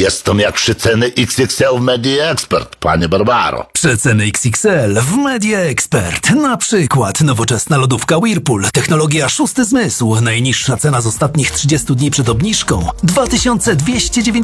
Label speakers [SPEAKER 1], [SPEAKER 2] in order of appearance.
[SPEAKER 1] Jestem jak przeceny XXL w Media Expert, panie Barbaro.
[SPEAKER 2] Przeceny XXL w Media Expert. Na przykład nowoczesna lodówka Whirlpool, technologia szósty zmysł, najniższa cena z ostatnich 30 dni przed obniżką 2299